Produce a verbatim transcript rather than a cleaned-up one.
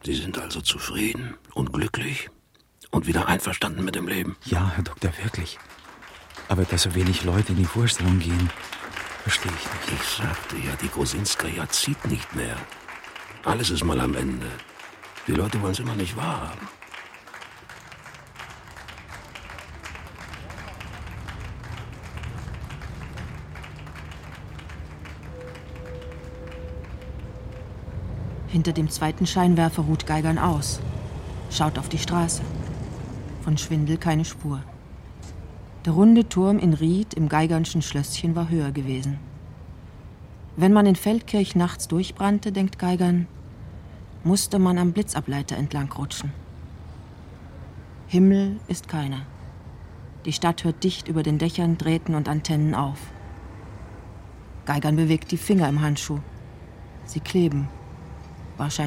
Sie sind also zufrieden und glücklich und wieder einverstanden mit dem Leben? Ja, Herr Doktor, wirklich. Aber dass so wenig Leute in die Vorstellung gehen, verstehe ich nicht. Ich sagte ja, die Grosinskaja zieht nicht mehr. Alles ist mal am Ende. Die Leute wollen es immer nicht wahrhaben. Hinter dem zweiten Scheinwerfer ruht Geigern aus. Schaut auf die Straße. Von Schwindel keine Spur. Der runde Turm in Ried im Geigernschen Schlösschen war höher gewesen. Wenn man in Feldkirch nachts durchbrannte, denkt Geigern, musste man am Blitzableiter entlang rutschen. Himmel ist keiner. Die Stadt hört dicht über den Dächern, Drähten und Antennen auf. Geigern bewegt die Finger im Handschuh. Sie kleben. Wahrscheinlich